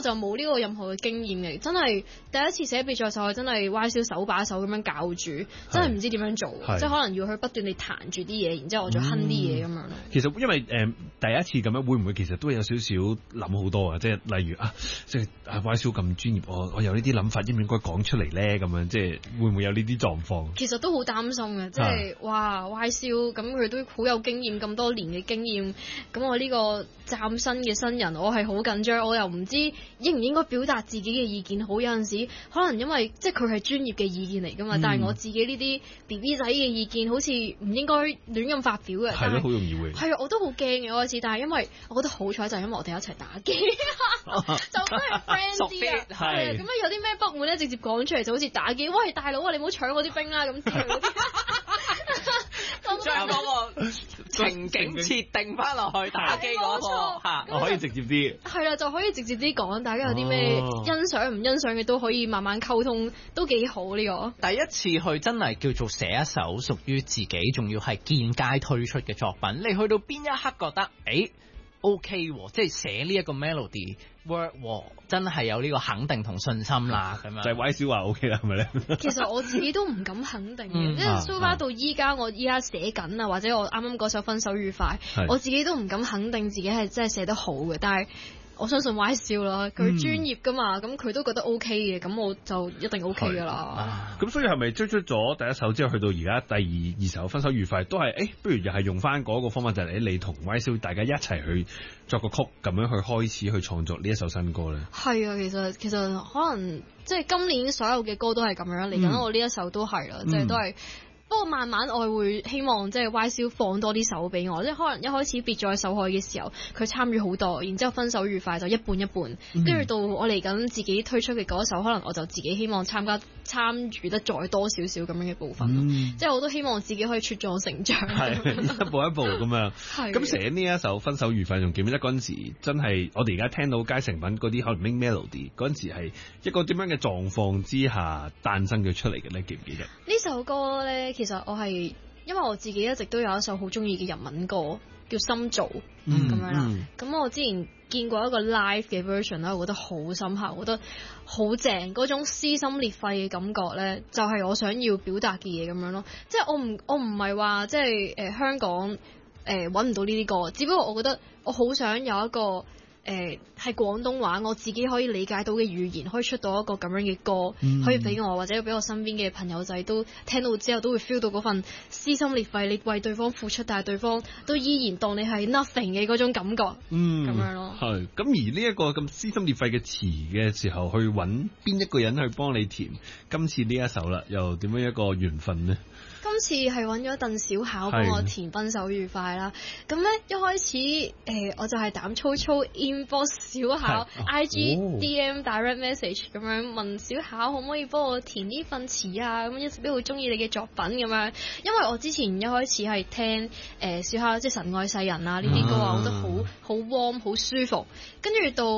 就冇呢個任何嘅經驗嘅，真係第一次寫別在受害，真係歪少手把手咁樣教住，真係唔知點樣做，即係可能要去不斷地彈住啲嘢，然之後我再哼啲嘢咁樣咯。 其實因為第一次咁樣，會唔會其實都有少少諗好多啊？即係例如即係歪少咁專業，我有呢啲諗法，應唔應該講出嚟咧？咁樣即係會唔會有呢啲狀況？ 其實都好擔心嘅，即係哇歪少咁佢都好有經驗，咁多年嘅經驗，咁我呢個嶄新嘅新人，我係好緊張，我又唔知應唔應該表達自己嘅意見好。有陣時可能因為即係佢係專業嘅意見嚟噶嘛，但係我自己呢啲 BB 仔嘅意見好似唔應該亂咁發表嘅。 係咯，好容易會。 係啊，我都好驚嘅開始，但係因為我覺得好彩就係因為我哋一齊打機，就真係 friend 啲啊。係咁樣有啲咩不滿咧，直接講出嚟就好似打機。喂，大佬啊，你唔好搶我啲兵啦咁之類嗰啲。 將嗰個情景設定翻落去打機嗰個我可以直接啲。 係啦，就可以直接啲講，大家有啲咩欣賞唔欣賞嘅都可以慢慢溝通，都幾好呢個。 第一次去真係叫做寫一首屬於自己，仲要係見街推出嘅作品。你去到邊一刻覺得OK 喎，即係寫呢一個 melody work 喎，真係有呢個肯定同信心啦，咁樣就係歪少話 OK 啦，係咪咧？ 其實我自己都唔敢肯定嘅，即係 so far 到依家，我依家寫緊啊，或者我啱啱嗰首分手愉快，我自己都唔敢肯定自己係真係寫得好嘅，但係我相信歪少啦，佢專業噶嘛，咁佢都覺得 OK 嘅，咁我就一定 OK 噶啦。 咁所以係咪追出咗第一首之後，去到而家第二首分手愉快，都係不如又係用翻嗰個方法，就係你同歪少大家一齊去作個曲，咁樣去開始去創作呢一首新歌咧？係啊，其實可能即係今年所有嘅歌都係咁樣，嚟緊我呢一首都係啦，即係都係。不過慢慢我會希望即係歪少放多啲手俾我，即係可能一開始別在受害嘅時候，佢參與好多，然之後分手愉快就一半一半，跟住到我嚟緊自己推出嘅嗰一首，可能我就自己希望參與得再多少少咁樣嘅部分，即係我都希望自己可以茁壯成長， 係一步一步咁樣。咁寫呢一首分手愉快，仲記唔記得嗰陣時真係我哋而家聽到街成品嗰啲可能 main melody 嗰陣時係一個點樣嘅狀況之下誕生咗出嚟嘅咧？記唔記得呢首歌咧？其實我係因為我自己一直都有一首好中意嘅日文歌叫心造咁樣啦，咁我之前見過一個 live 嘅 version 咧，我覺得好深刻，我覺得好正，嗰種撕心裂肺嘅感覺咧，就係我想要表達嘅嘢咁樣咯。即係我唔係話即係香港揾唔到呢啲歌，只不過我覺得我好想有一個係廣東話我自己可以理解到嘅語言，可以出到一個咁樣嘅歌，可以俾我或者俾我身邊嘅朋友仔都聽到之後都會 feel 到嗰份撕心裂肺，你為對方付出，但係對方都依然當你係 nothing 嘅嗰種感覺，咁樣咯。係咁而呢一個咁撕心裂肺嘅詞嘅時候，去揾邊一個人去幫你填今次呢一首啦，又點樣一個緣分呢？ 今次係揾咗鄧小巧幫我填分手愉快啦。咁咧一開始我就係膽粗粗 inbox 小巧 IG DM direct message 咁樣問小巧可唔可以幫我填呢份詞啊？咁一直都好中意你嘅作品咁樣，因為我之前一開始係聽小巧即係神愛世人啊呢啲歌啊，我覺得好 warm 好舒服。跟住到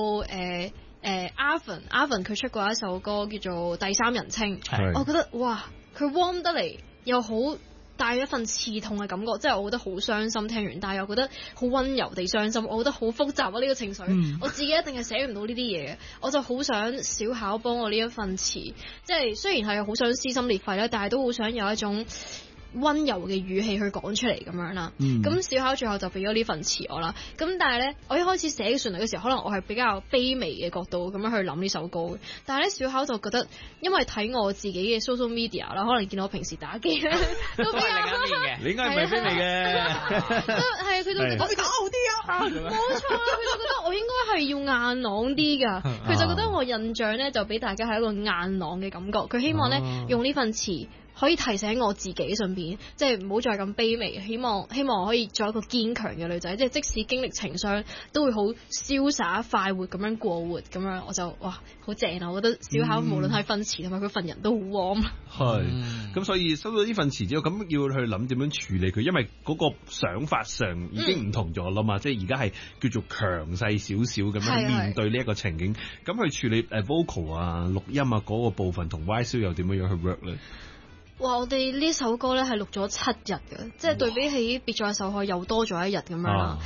Avan 佢出過一首歌叫做第三人稱，我覺得哇佢 warm 得嚟又好帶一份刺痛嘅感覺，即係我覺得好傷心聽完，但係又覺得好溫柔地傷心，我覺得好複雜啊呢個情緒，我自己一定係寫唔到呢啲嘢嘅，我就好想小巧幫我呢一份詞，即係雖然係好想撕心裂肺啦，但係都好想有一種溫柔嘅語氣去講出嚟咁樣啦，咁小巧最後就俾咗呢份詞我啦。咁但係咧，我一開始寫嘅旋律嘅時候，可能我係比較卑微嘅角度咁樣去諗呢首歌嘅。但係咧，小巧就覺得，因為睇我自己嘅 social media 啦，可能見到我平時打機咧，都比較另一面嘅， 你應該係咪卑微嘅？ 係佢就覺得我哋搞好啲啊！ 冇錯啦，佢就覺得我應該係要硬朗啲㗎。佢就覺得我印象咧就俾大家係一個硬朗嘅感覺。佢希望咧用呢份詞可以提醒我自己，順便即係唔好再咁卑微，希望我可以做一個堅強嘅女仔，即係即使經歷情傷都會好瀟灑快活咁樣過活咁樣，我就哇好正啊！我覺得小巧無論係份詞同埋佢份人都好 warm。係咁，所以收到呢份詞之後，咁要去諗點樣處理佢，因為嗰個想法上已經唔同咗啦嘛，即係而家係叫做強勢少少咁樣面對呢一個情景，咁去處理vocal 啊、錄音啊嗰個部分，同歪少又點樣去 work 咧？ 哇！我哋呢首歌咧係錄咗7日嘅，即係對比起別再受害又多咗1日咁樣啦。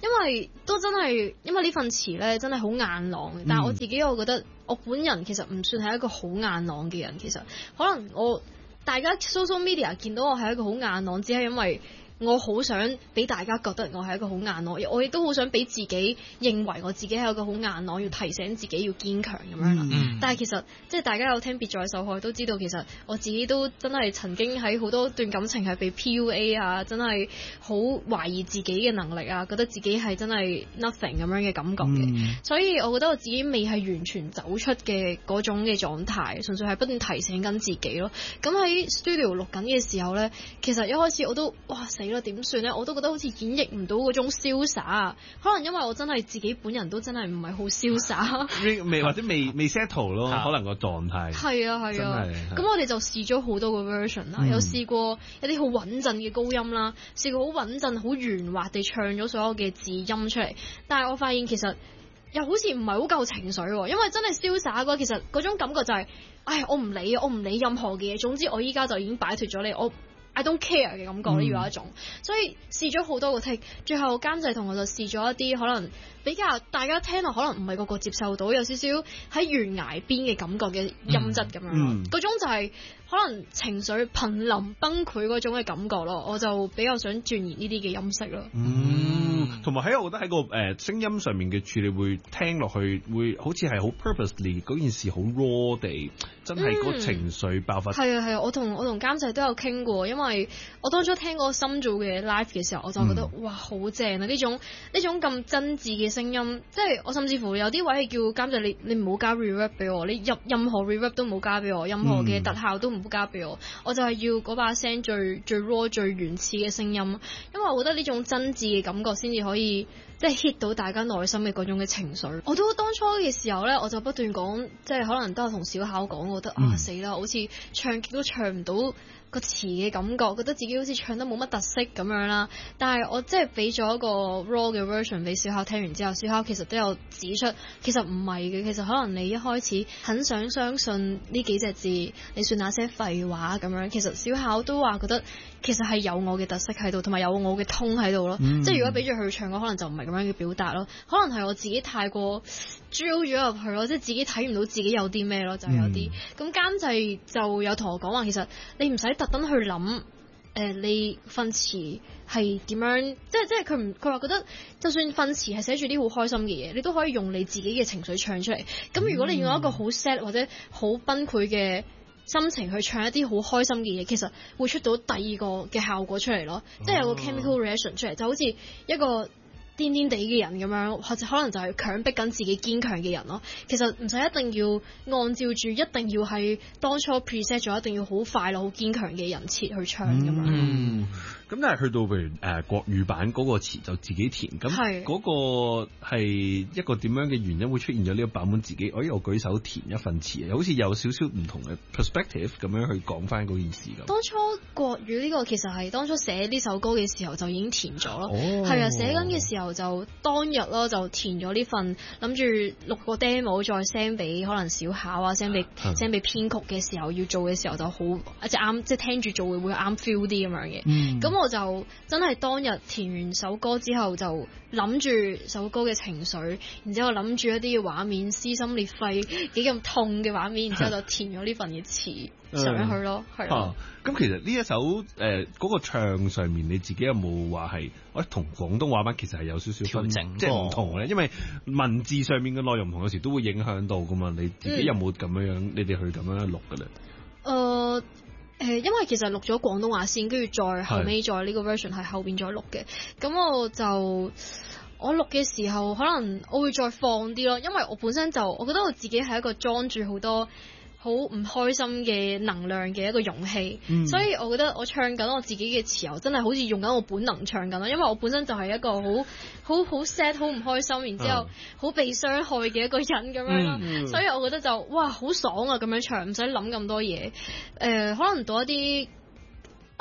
因為都真係因為呢份詞咧真係好硬朗嘅，但係我自己我覺得我本人其實唔算係一個好硬朗嘅人，其實可能大家 social media 見到我係一個好硬朗，只係因為我好想俾大家覺得我係一個好硬朗，我亦都好想俾自己認為我自己係一個好硬朗，要提醒自己要堅強咁樣啦。但係其實即係大家有聽別在受害都知道，其實我自己都真係曾經喺好多段感情係被 PUA 啊，真係好懷疑自己嘅能力啊，覺得自己係真係 nothing 咁樣嘅感覺嘅。所以我覺得我自己未係完全走出嘅嗰種嘅狀態，純粹係不斷提醒緊自己咯。咁喺 studio 錄緊嘅時候咧，其實一開始我都哇死啦點算咧？我都覺得好似演繹唔到嗰種瀟灑啊。可能因為我真係自己本人都真係唔係好瀟灑， 未或者未 settle 咯，可能個狀態係啊。咁我哋就試咗好多個 version 啦，有試過一啲好穩陣嘅高音啦，試過好穩陣好圓滑地唱咗所有嘅字音出嚟，但係我發現其實又好似唔係好夠情緒喎，因為真係瀟灑嘅話，其實嗰種感覺就係，我唔理任何嘅嘢，總之我依家就已經擺脫咗你，我I don't care 嘅感覺呢，要有一種，所以試咗好多個 take， 最後監製同我就試咗一啲可能比較大家聽落可能唔係個個接受到，有少少喺懸崖邊嘅感覺嘅音質咁樣，嗰種就係可能情緒瀕臨崩潰嗰種嘅感覺咯，我就比較想鑽研呢啲嘅音色咯。 同埋喺我覺得喺個聲音上面嘅處理會聽落去會好似係好 purposely 嗰件事好 raw 地，真係個情緒爆發。係啊，我同監製都有傾過，因為我當初聽嗰個深造嘅 live 嘅時候，我就覺得哇好正啊！呢種咁真摯嘅聲音，即係我甚至乎有啲位係叫監製你唔好加 reverb 俾我，你任何 reverb 都唔好加俾我，任何嘅特效都唔好加俾我，我就係要嗰把聲最 raw 最原始嘅聲音，因為我覺得呢種真摯嘅感覺先至可以即係 hit 到大家內心嘅嗰種嘅情緒。我都當初嘅時候咧，我就不斷講，即係可能都有同小考講，我覺得死啦，好似唱極都唱唔到個詞嘅感覺，覺得自己好似唱得冇乜特色咁樣啦。但係我即係俾咗一個 raw 嘅 version 俾小考聽完之後，小考其實都有指出，其實唔係嘅，其實可能你一開始很想相信呢幾隻字，你算那些廢話咁樣。其實小考都話覺得其實係有我嘅特色喺度，同埋有我嘅通喺度咯。即係如果俾住佢唱嘅，可能就唔係咁樣嘅表達咯。可能係我自己太過 drill 咗入去咯，即係自己睇唔到自己有啲咩咯，就有啲。咁監製就有同我講話，其實你唔使特登去諗，你份詞係點樣？即係佢話覺得，就算份詞係寫住啲好開心嘅嘢，你都可以用你自己嘅情緒唱出嚟。咁如果你用一個好 sad 或者好崩潰嘅心情去唱一啲好開心嘅嘢，其實會出到第二個嘅效果出嚟咯。即係有個 chemical reaction 出嚟，就好似一個癲癲地嘅人咁樣，或者可能就係強迫緊自己堅強嘅人咯。其實唔使一定要按照住，一定要係當初 preset 咗，一定要好快樂、好堅強嘅人設去唱咁樣。 咁但係去到譬如國語版嗰個詞就自己填，咁嗰個係一個點樣嘅原因會出現咗呢個版本自己？我舉手填一份詞，好似有少少唔同嘅 perspective 咁樣去講翻嗰件事咁。 當初國語呢個其實係當初寫呢首歌嘅時候就已經填咗咯。係啊，寫緊嘅時候就當日咯就填咗呢份，諗住錄個 demo 再 send 俾可能小考啊，send 俾編曲嘅時候要做嘅時候就好即係啱，即係聽住做會啱 feel 啲咁樣嘅。咁我就真係當日填完首歌之後就諗住首歌嘅情緒，然之後諗住一啲嘅畫面，撕心裂肺幾咁痛嘅畫面，然之後就填咗呢份嘅詞上去咯，係咯。 咁其實呢一首嗰個唱上面，你自己有冇話係同廣東話版其實係有少少調整，即係唔同咧？因為文字上面嘅內容唔同，有時都會影響到噶嘛。你自己有冇咁樣你哋去咁樣錄嘅咧？ 因為其實錄咗廣東話先，跟住再後尾再呢個 version 係後邊再錄嘅。咁我錄嘅時候，可能我會再放啲咯，因為我本身我覺得我自己係一個裝住好多好唔開心嘅能量嘅一個容器，所以我覺得我唱緊我自己嘅詞候，真係好似用緊我本能唱緊咯。因為我本身就係一個好 sad、好唔開心，然之後好被傷害嘅一個人咁樣咯。所以我覺得就哇好爽啊咁樣唱，唔使諗咁多嘢。可能到一啲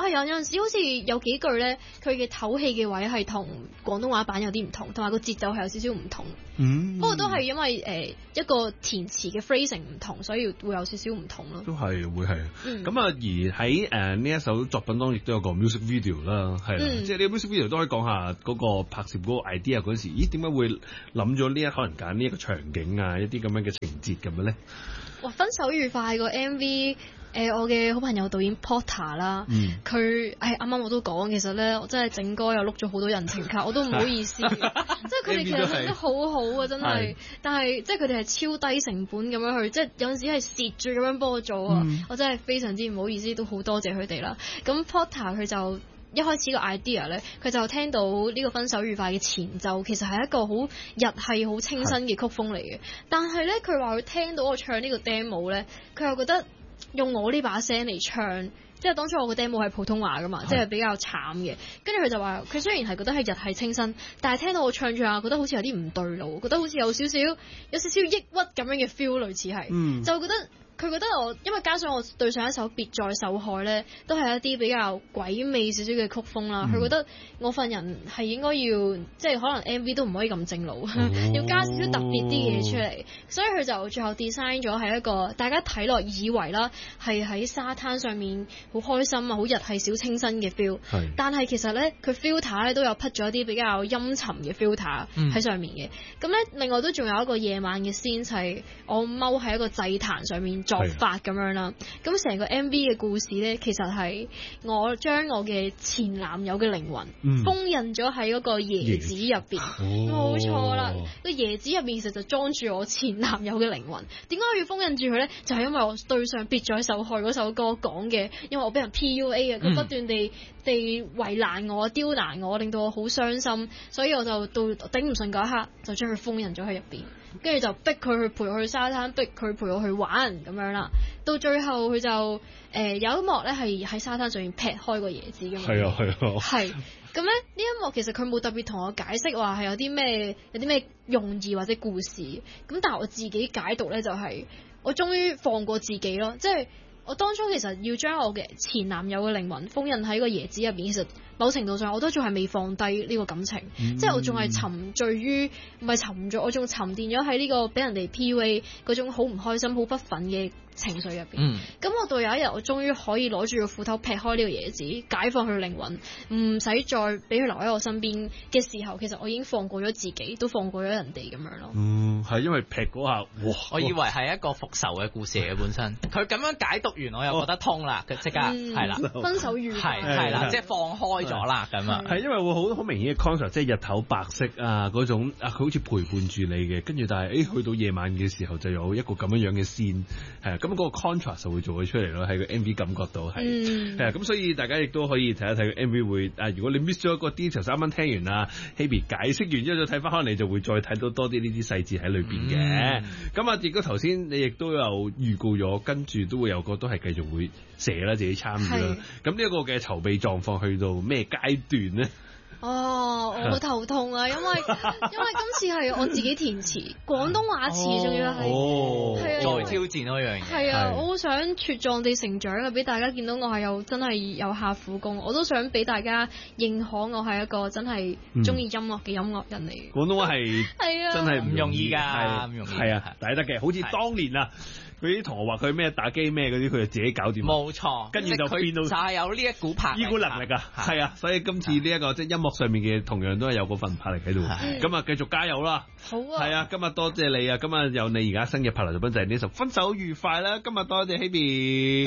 有陣時好似有幾句咧，佢嘅唞氣嘅位係同廣東話版有啲唔同，同埋個節奏係有少少唔同。不過都係因為一個填詞嘅 phrasing 唔同，所以會有少少唔同咯。 都係會係。咁而喺呢一首作品當中亦都有個 music video 啦，係啦，即係呢個 music video 都可以講下嗰個拍攝嗰個 idea 嗰陣時，咦點解會諗咗呢可能揀呢一個場景啊，一啲咁樣嘅情節咁樣咧？ 哇！分手愉快個 MV。我嘅好朋友導演 Porter 啦，佢啱啱我都講，其實咧我真係整歌又碌咗好多人情卡，我都唔好意思，即係佢哋其實做得好好啊，真係，但係即係佢哋係超低成本咁樣去，即係有陣時係蝕住咁樣幫我做啊，我真係非常之唔好意思，都好多謝佢哋啦。咁 Porter 佢就一開始個 idea 咧，佢就聽到呢個分手愉快嘅前奏，其實係一個好日系好清新嘅曲風嚟嘅，但係咧佢話佢聽到我唱呢個 demo 咧，佢又覺得用我呢把聲嚟唱，即係當初我個 demo 係普通話噶嘛，即係比較慘嘅。跟住佢就話，佢雖然係覺得係日系清新，但係聽到我唱下，覺得好似有啲唔對路，覺得好似有少少抑鬱咁樣嘅 feel， 類似係，就覺得。佢覺得我，因為加上我對上一首別再受害咧，都係一啲比較鬼魅少少嘅曲風啦。佢覺得我份人係應該要，即係可能 MV 都唔可以咁正路，要加少少特別啲嘢出嚟。所以佢就最後 design 咗係一個大家睇落以為啦，係喺沙灘上面好開心啊，好日系小清新嘅 feel。但係其實咧，佢 filter 咧都有 put 咗一啲比較陰沉嘅 filter 喺上面嘅。咁咧，另外都仲有一個夜晚嘅 scene 係我踎喺一個祭壇上面作法咁樣啦，咁成個 MV 嘅故事咧，其實係我將我嘅前男友嘅靈魂封印咗喺嗰個椰子入邊，冇錯啦。個椰子入邊其實就裝住我前男友嘅靈魂。點解我要封印住佢咧？就係因為我對上別再受害嗰首歌講嘅，因為我俾人 PUA 啊，佢不斷地為難我、刁難我，令到我好傷心，所以我就到頂唔順嗰一刻，就將佢封印咗喺入邊。跟住就逼佢去陪我去沙灘，逼佢陪我去玩咁樣啦。到最後佢就有一幕咧係喺沙灘上面劈開個椰子咁樣。係啊。係咁咧，呢一幕其實佢冇特別同我解釋話係有啲咩用意或者故事。咁但係我自己解讀咧就係我終於放過自己咯，即係我當初其實要將我嘅前男友嘅靈魂封印喺個椰子入邊，其實某程度上我都仲係未放低呢個感情，即係我仲係沉醉於，唔係沉醉，我仲沉澱咗喺呢個俾人哋 PUA 嗰種好唔開心、好不忿嘅情緒入邊。咁我到有一日我終於可以攞住個斧頭劈開呢個椰子，解放佢靈魂，唔使再俾佢留喺我身邊嘅時候，其實我已經放過咗自己，都放過咗人哋咁樣咯。係因為劈嗰下，哇！ 我以為係一個復仇嘅故事嚟嘅本身，佢咁樣解讀完我又覺得通啦，佢即刻係啦， 分手愉快係啦，即係放開咗啦咁啊。 係因為會好明顯嘅 concept，即係日頭白色啊嗰種啊，佢好似陪伴住你嘅，跟住但係去到夜晚嘅時候就有一個咁樣嘅線，係啊，咁嗰個 contrast 就會做咗出嚟咯，喺個 MV 感覺到係啊，咁所以大家亦都可以睇一睇個 MV 會啊，如果你 miss 咗一個 detail， 啱啱聽完啊 Hebe 解釋完之後再睇翻，可能你就會再睇到多啲呢啲細節喺裏邊嘅。咁啊，亦都頭先你亦都有預告咗，跟住都會有個都係繼續會寫啦，自己參與啦。咁呢一個嘅籌備狀況去到咩階段咧？ 我好頭痛啊，因為今次係我自己填詞，廣東話詞仲要係再挑戰嗰樣嘢。 係啊，我好想茁壯地成長啊，俾大家見到我係真係有下苦功，我都想俾大家認可我係一個真係中意音樂嘅音樂人嚟。 廣東話係真係唔容易㗎， 唔容易係啊，抵得嘅，好似當年啊。佢啲同學話佢咩打機咩嗰啲，佢就自己搞掂。 冇錯， 跟住就變到就係有呢一股魄力， 呢股能力啊，係啊，所以今次呢一個即係音樂上面嘅，同樣都係有嗰份魄力喺度。咁啊，繼續加油啦！ 好啊， 係啊，今日多謝你啊！今日有你而家新嘅拍嚟作品就係呢首《分手愉快》啦！今日多謝 Hebe。